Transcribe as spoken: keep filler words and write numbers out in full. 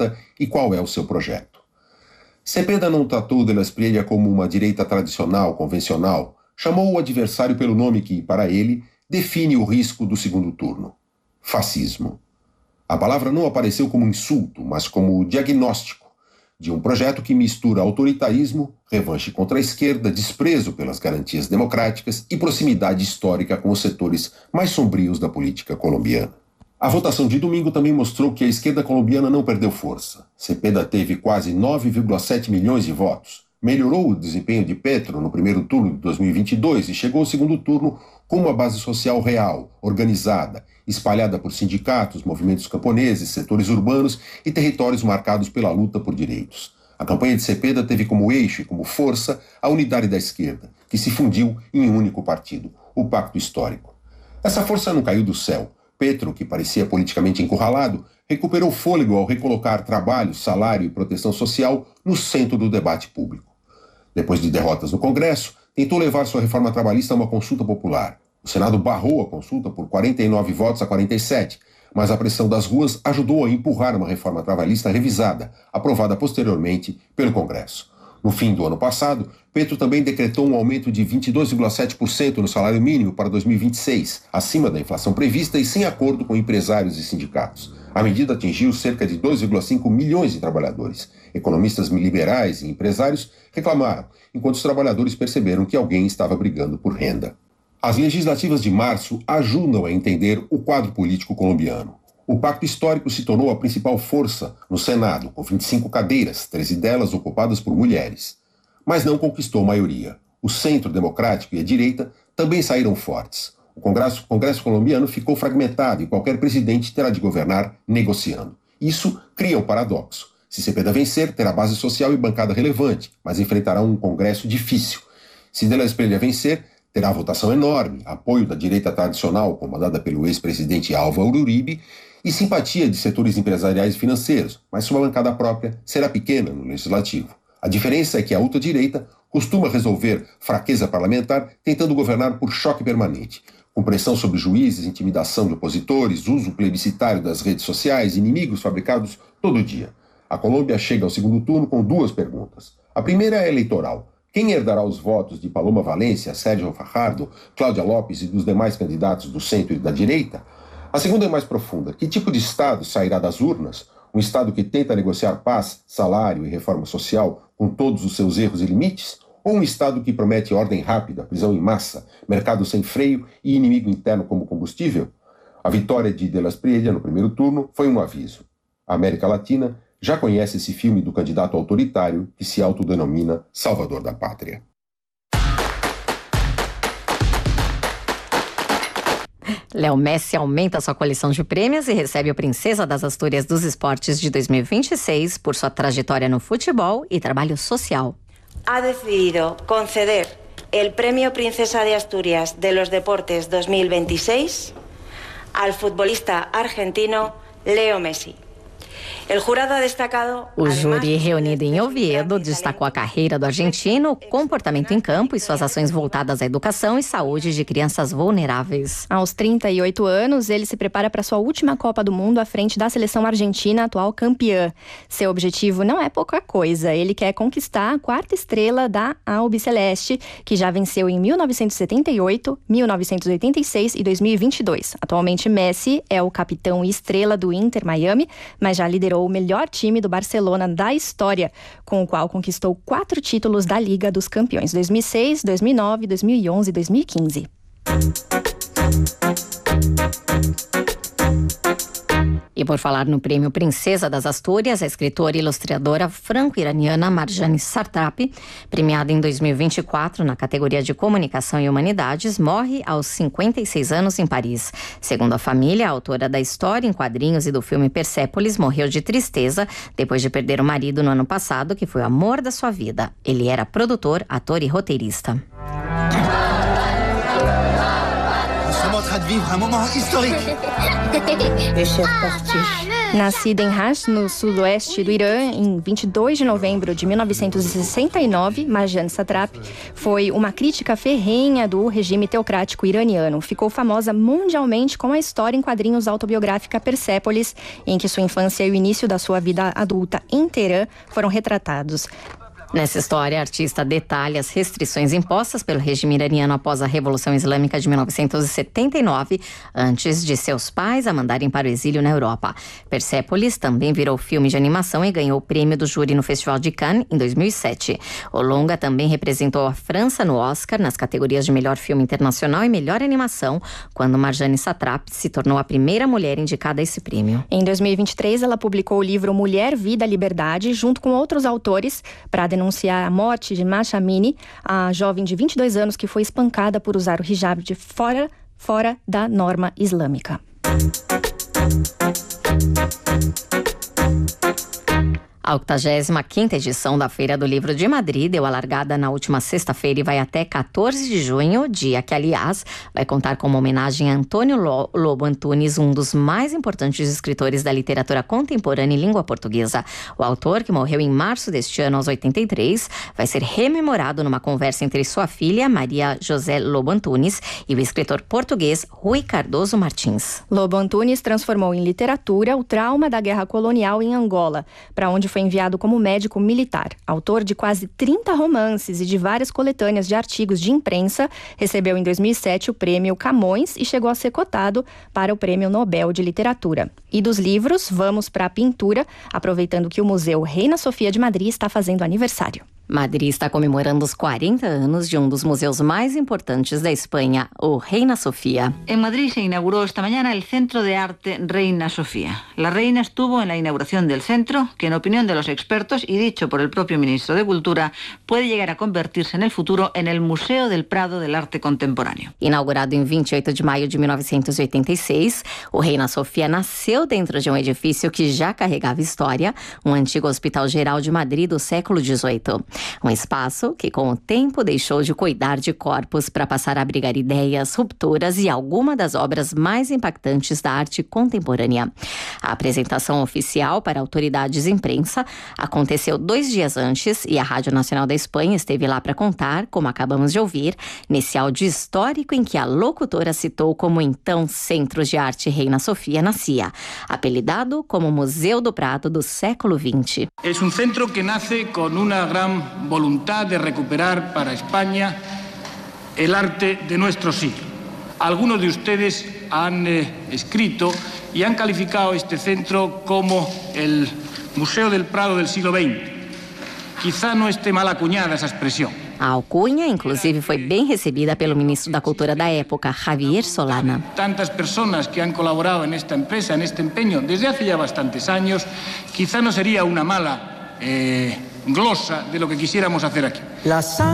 representa e qual é o seu projeto. Cepeda não tratou de la Espriella como uma direita tradicional, convencional, chamou o adversário pelo nome que, para ele, define o risco do segundo turno: fascismo. A palavra não apareceu como insulto, mas como diagnóstico de um projeto que mistura autoritarismo, revanche contra a esquerda, desprezo pelas garantias democráticas e proximidade histórica com os setores mais sombrios da política colombiana. A votação de domingo também mostrou que a esquerda colombiana não perdeu força. Cepeda teve quase nove vírgula sete milhões de votos, melhorou o desempenho de Petro no primeiro turno de dois mil e vinte e dois e chegou ao segundo turno com uma base social real, organizada, espalhada por sindicatos, movimentos camponeses, setores urbanos e territórios marcados pela luta por direitos. A campanha de Cepeda teve como eixo e como força a unidade da esquerda, que se fundiu em um único partido, o Pacto Histórico. Essa força não caiu do céu. Petro, que parecia politicamente encurralado, recuperou fôlego ao recolocar trabalho, salário e proteção social no centro do debate público. Depois de derrotas no Congresso, tentou levar sua reforma trabalhista a uma consulta popular. O Senado barrou a consulta por quarenta e nove votos a quarenta e sete, mas a pressão das ruas ajudou a empurrar uma reforma trabalhista revisada, aprovada posteriormente pelo Congresso. No fim do ano passado, Petro também decretou um aumento de vinte e dois vírgula sete por cento no salário mínimo para dois mil e vinte e seis, acima da inflação prevista e sem acordo com empresários e sindicatos. A medida atingiu cerca de dois vírgula cinco milhões de trabalhadores. Economistas liberais e empresários reclamaram, enquanto os trabalhadores perceberam que alguém estava brigando por renda. As legislativas de março ajudam a entender o quadro político colombiano. O Pacto Histórico se tornou a principal força no Senado, com vinte e cinco cadeiras, treze delas ocupadas por mulheres. Mas não conquistou maioria. O centro democrático e a direita também saíram fortes. O Congresso, o Congresso colombiano ficou fragmentado e qualquer presidente terá de governar negociando. Isso cria um paradoxo. Se Cepeda vencer, terá base social e bancada relevante, mas enfrentará um Congresso difícil. Se de la Espriella vencer, terá votação enorme, apoio da direita tradicional, comandada pelo ex-presidente Álvaro Uribe, e simpatia de setores empresariais e financeiros, mas sua bancada própria será pequena no legislativo. A diferença é que a ultradireita costuma resolver fraqueza parlamentar tentando governar por choque permanente, com pressão sobre juízes, intimidação de opositores, uso plebiscitário das redes sociais, inimigos fabricados todo dia. A Colômbia chega ao segundo turno com duas perguntas. A primeira é eleitoral. Quem herdará os votos de Paloma Valencia, Sérgio Fajardo, Cláudia Lopes e dos demais candidatos do centro e da direita? A segunda é mais profunda. Que tipo de Estado sairá das urnas? Um Estado que tenta negociar paz, salário e reforma social com todos os seus erros e limites? Ou um Estado que promete ordem rápida, prisão em massa, mercado sem freio e inimigo interno como combustível? A vitória de de la Espriella no primeiro turno foi um aviso. A América Latina já conhece esse filme do candidato autoritário que se autodenomina Salvador da Pátria. Léo Messi aumenta sua coleção de prêmios e recebe a Princesa das Astúrias dos Esportes de dois mil e vinte e seis por sua trajetória no futebol e trabalho social. Ha decidido conceder el Premio Princesa de Asturias de los Deportes dois mil e vinte e seis al futbolista argentino Leo Messi. O júri reunido em Oviedo destacou a carreira do argentino, o comportamento em campo e suas ações voltadas à educação e saúde de crianças vulneráveis. Aos trinta e oito anos, ele se prepara para sua última Copa do Mundo à frente da seleção argentina, atual campeã. Seu objetivo não é pouca coisa, ele quer conquistar a quarta estrela da Albiceleste, que já venceu em mil novecentos e setenta e oito, mil novecentos e oitenta e seis e dois mil e vinte e dois. Atualmente, Messi é o capitão e estrela do Inter Miami, mas já liderou o melhor time do Barcelona da história, com o qual conquistou quatro títulos da Liga dos Campeões, dois mil e seis, dois mil e nove, dois mil e onze e dois mil e quinze. E por falar no Prêmio Princesa das Astúrias, a escritora e ilustradora franco-iraniana Marjane Satrapi, premiada em dois mil e vinte e quatro na categoria de Comunicação e Humanidades, morre aos cinquenta e seis anos em Paris. Segundo a família, a autora da história em quadrinhos e do filme Persépolis morreu de tristeza depois de perder o marido no ano passado, que foi o amor da sua vida. Ele era produtor, ator e roteirista. De vivre un moment historique. Les chefs partis. Nascida em Hajj, no sudoeste do Irã, em vinte e dois de novembro de mil novecentos e sessenta e nove, Marjane Satrapi foi uma crítica ferrenha do regime teocrático iraniano. Ficou famosa mundialmente com a história em quadrinhos autobiográfica Persépolis, em que sua infância e o início da sua vida adulta em Teherã foram retratados. Nessa história, a artista detalha as restrições impostas pelo regime iraniano após a Revolução Islâmica de mil novecentos e setenta e nove, antes de seus pais a mandarem para o exílio na Europa. Persépolis também virou filme de animação e ganhou o prêmio do júri no Festival de Cannes em dois mil e sete. O longa também representou a França no Oscar nas categorias de melhor filme internacional e melhor animação, quando Marjane Satrapi se tornou a primeira mulher indicada a esse prêmio. Em dois mil e vinte e três, ela publicou o livro Mulher, Vida, Liberdade, junto com outros autores, para denunciar a morte de Mahsa Amini, a jovem de vinte e dois anos que foi espancada por usar o hijab de fora, fora da norma islâmica. A octagésima quinta edição da Feira do Livro de Madrid deu a largada na última sexta-feira e vai até quatorze de junho, dia que, aliás, vai contar com uma homenagem a Antônio Lobo Antunes, um dos mais importantes escritores da literatura contemporânea em língua portuguesa. O autor, que morreu em março deste ano aos oitenta e três, vai ser rememorado numa conversa entre sua filha, Maria José Lobo Antunes, e o escritor português Rui Cardoso Martins. Lobo Antunes transformou em literatura o trauma da guerra colonial em Angola, para onde foi enviado como médico militar. Autor de quase trinta romances e de várias coletâneas de artigos de imprensa, recebeu em dois mil e sete o prêmio Camões e chegou a ser cotado para o prêmio Nobel de Literatura. E dos livros, vamos para a pintura, aproveitando que o Museu Reina Sofia de Madrid está fazendo aniversário. Madrid está comemorando os cuarenta anos de um dos museos más importantes de España, o Reina Sofía. En Madrid se inauguró esta mañana el Centro de Arte Reina Sofía. La reina estuvo en la inauguración del centro, que en opinión de los expertos y dicho por el propio ministro de Cultura, puede llegar a convertirse en el futuro en el Museo del Prado del Arte Contemporáneo. Inaugurado em vinte e oito de maio de mil novecentos e oitenta e seis, o Reina Sofía nasceu dentro de um edifício que já carregava história, um antigo hospital geral de Madrid do século dezoito. Um espaço que, com o tempo, deixou de cuidar de corpos para passar a abrigar ideias, rupturas e alguma das obras mais impactantes da arte contemporânea. A apresentação oficial para autoridades e imprensa aconteceu dois dias antes e a Rádio Nacional da Espanha esteve lá para contar, como acabamos de ouvir, nesse áudio histórico em que a locutora citou como então Centro de Arte Reina Sofía nascia, apelidado como Museu do Prado do século vinte. É um centro que nasce com uma grande voluntad de recuperar para España el arte de nuestro siglo. Algunos de ustedes han eh, escrito y han calificado este centro como el Museo del Prado del siglo veinte. Quizá no esté mal acuñada esa expresión. A alcunha, inclusive, foi bem recebida pelo ministro da Cultura da época, Javier Solana. Tantas personas que han colaborado en esta empresa, en este empeño, desde hace ya bastantes años, quizá no sería una mala eh, glosa de lo que quisiéramos hacer aquí.